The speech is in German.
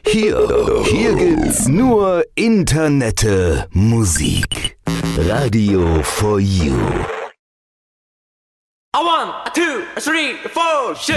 Hier gibt's nur Internette Musik. Radio for You. A 1, a 2, a 3, a 4, shit.